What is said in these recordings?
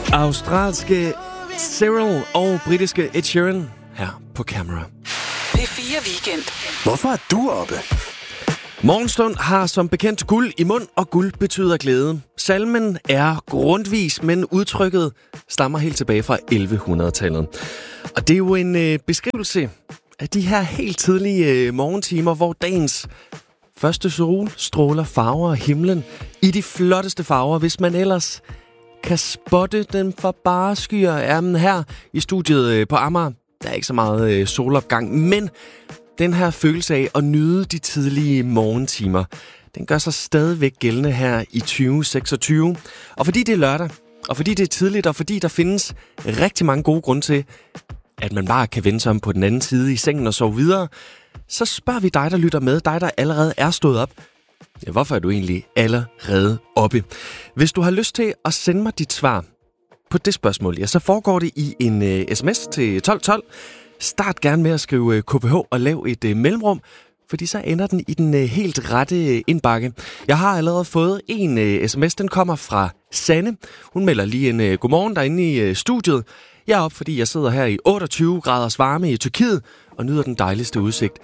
Australske Cyril og britiske Ed Sheeran her på Camera. P4 Weekend. Hvorfor er du oppe? Morgenstund har som bekendt guld i mund, og guld betyder glæde. Salmen er grundvis, men udtrykket stammer helt tilbage fra 1100-tallet. Og det er jo en beskrivelse af de her helt tidlige morgentimer, hvor dagens første solstråler farver himlen i de flotteste farver, hvis man ellers kan spotte den fra bare skyer. Jamen her i studiet på Amager, der er ikke så meget solopgang, men den her følelse af at nyde de tidlige morgentimer, den gør sig stadigvæk gældende her i 2026. Og fordi det er lørdag, og fordi det er tidligt, og fordi der findes rigtig mange gode grunde til, at man bare kan vende sig om på den anden side i sengen og sove videre, så spørger vi dig, der lytter med, dig, der allerede er stået op. Ja, hvorfor er du egentlig allerede oppe? Hvis du har lyst til at sende mig dit svar på det spørgsmål, ja, så foregår det i en sms til 1212. Start gerne med at skrive KPH og lav et mellemrum, fordi så ender den i den helt rette indbakke. Jeg har allerede fået en sms, den kommer fra Sanne. Hun melder lige en godmorgen derinde i studiet. Jeg er op, fordi jeg sidder her i 28 graders varme i Tyrkiet og nyder den dejligste udsigt.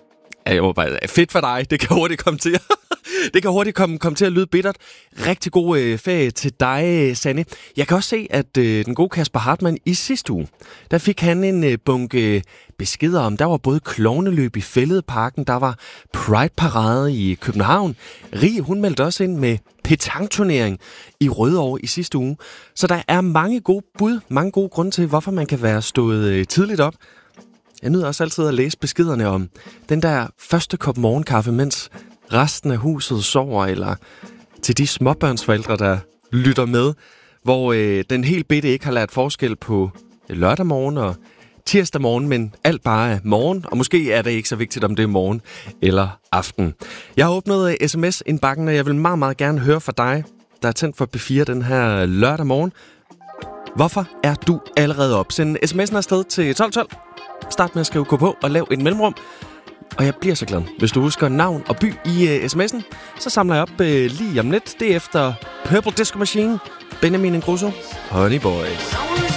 Jeg håber bare, fedt for dig. Det kan hurtigt komme til det kan hurtigt komme til at lyde bittert. Rigtig god ferie til dig, Sanne. Jeg kan også se, at den gode Kasper Hartmann i sidste uge, der fik han en bunke beskeder om. Der var både klovneløb i Fælledparken, der var Pride-parade i København. Rie, hun meldte også ind med petang-turnering i Rødovre i sidste uge. Så der er mange gode bud, mange gode grunde til, hvorfor man kan være stået tidligt op. Jeg nyder også altid at læse beskederne om den der første kop morgenkaffe, mens resten af huset sover, eller til de småbørnsforældre, der lytter med, hvor den helt bitte ikke har lært forskel på lørdag morgen og tirsdag morgen, men alt bare er morgen, og måske er det ikke så vigtigt, om det er morgen eller aften. Jeg har åbnet sms-indbakken, og jeg vil meget, meget gerne høre fra dig, der er tændt for P4 den her lørdag morgen. Hvorfor er du allerede op? Send sms'en afsted til 1212. Start med at skrive KP og lav et mellemrum. Og jeg bliver så glad, hvis du husker navn og by i sms'en. Så samler jeg op lige om lidt. Det er efter Purple Disco Machine, Benjamin Ingrosso, Honey Boy.